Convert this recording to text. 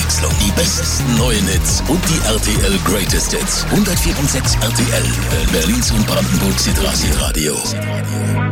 Abwechslung. Die besten neuen Hits und die RTL Greatest Hits. 104.6 RTL, Berlins und Brandenburgs Hitradio.